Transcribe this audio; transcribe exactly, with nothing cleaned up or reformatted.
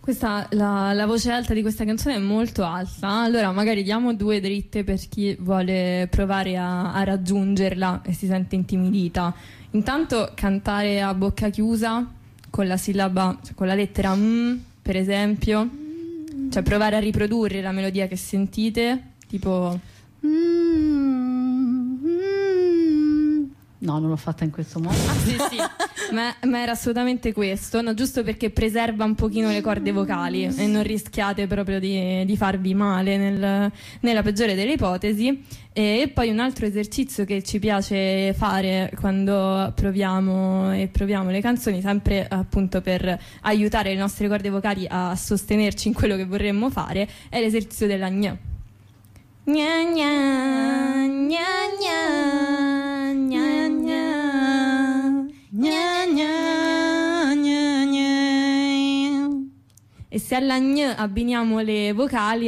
Questa, la, la voce alta di questa canzone è molto alta, allora magari diamo due dritte per chi vuole provare a, a raggiungerla e si sente intimidita. Intanto cantare a bocca chiusa con la sillaba, cioè con la lettera M, per esempio, cioè provare a riprodurre la melodia che sentite, tipo... No, non l'ho fatta in questo modo. Ah, sì, sì, ma, ma era assolutamente questo, no? Giusto perché preserva un pochino le corde vocali e non rischiate proprio di, di farvi male nel, nella peggiore delle ipotesi. E poi un altro esercizio che ci piace fare quando proviamo e proviamo le canzoni, sempre appunto per aiutare le nostre corde vocali a sostenerci in quello che vorremmo fare, è l'esercizio della gna. Gna gna gna gna gna gna gna gna gna gna. E se alla gn abbiniamo le vocali